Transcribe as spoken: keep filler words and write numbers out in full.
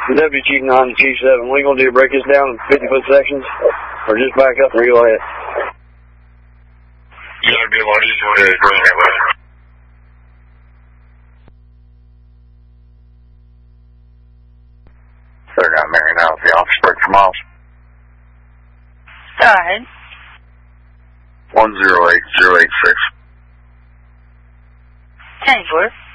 Deputy Chief nine to Chief seven, what are you going to do, break this down in fifty foot sections? Or just back up and go ahead? You got to be a lot easier to bring that way. They're not marrying out the office break for miles. Go ahead. one zero eight zero eight six. ten four.